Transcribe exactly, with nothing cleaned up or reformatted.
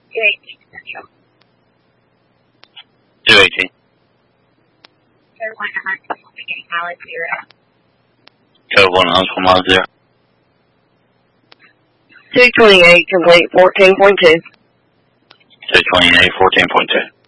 two eighteen Central. two eighteen. Code one nine one beginning mileage zero. Code one nine one miles zero. two twenty-eight, complete fourteen point two. two twenty-eight, fourteen point two.